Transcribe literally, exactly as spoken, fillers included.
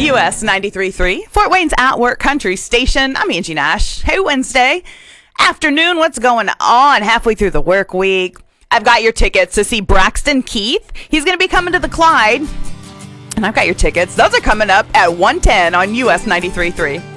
U S ninety-three point three, Fort Wayne's At Work Country Station. I'm Angie Nash. Hey, Wednesday afternoon, what's going on halfway through the work week? I've got your tickets to see Braxton Keith. He's going to be coming to the Clyde. And I've got your tickets. Those are coming up at one ten on U S ninety-three point three.